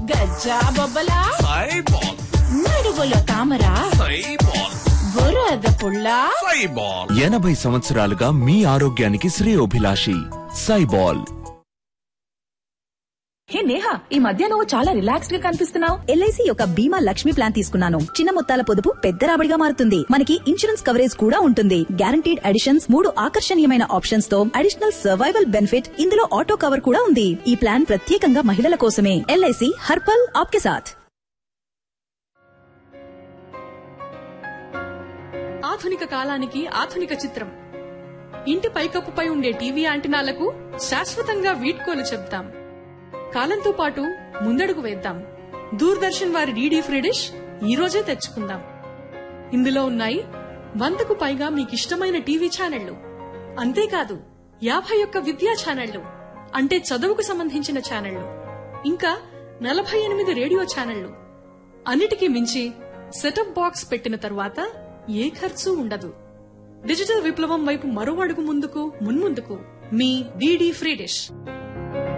గజ్జా బొబ్బలా సైబాల్, నడువులో తామరా సైబాల్, బురద పుల్లా సైబాల్. 80 సంవత్సరాలుగా మీ ఆరోగ్యానికి శ్రేయోభిలాషి సైబాల్. హే నేహా, ఈ మధ్య నువ్వు చాలా రిలాక్స్డ్ గా కనిపిస్తున్నావు. ఎల్ఐసి యొక్క బీమా లక్ష్మి ప్లాన్ తీసుకున్నాను. చిన్న మొత్తాల పొదుపు పెద్ద రాబడిగా మారుతుంది. మనకి ఇన్సూరెన్స్ కవరేజ్ కూడా ఉంటుంది. గ్యారంటీడ్ అడిషన్స్, 3 ఆకర్షణీయమైన ఆప్షన్స్ తో అడిషనల్ సర్వైవల్ బెనిఫిట్, ఇందులో ఆటో కవర్ కూడా ఉంది. ఈ ప్లాన్ ప్రత్యేకంగా మహిళల కోసమే. ఎల్ఐసి హర్పల్ ఆప్కే సాథ్. ఆధునిక కాలానికి ఆధునిక చిత్రం. ఇంటి పైకప్పుపై ఉండే టీవీ యాంటినాలకు శాశ్వతంగా వీడ్కోలు చెప్తాం. కాలంతో పాటు ముందడుగు వేద్దాం. దూరదర్శన్ వారి డీడీ ఫ్రీ డిష్ ఈ రోజే తెచ్చుకుందాం. ఇందులో ఉన్నాయి 100కు పైగా మీకిష్టమైన టీవీ ఛానళ్లు. అంతేకాదు 51 విద్యా ఛానళ్లు, అంటే చదువుకు సంబంధించిన ఛానళ్లు, ఇంకా 48 రేడియో ఛానళ్లు. అన్నిటికీ మించి సెటప్ బాక్స్ పెట్టిన తరువాత ఏ ఖర్చు ఉండదు. డిజిటల్ విప్లవం వైపు మరో అడుగు ముందుకు, మున్ముందుకు. మీ డీడీ ఫ్రీ డిష్.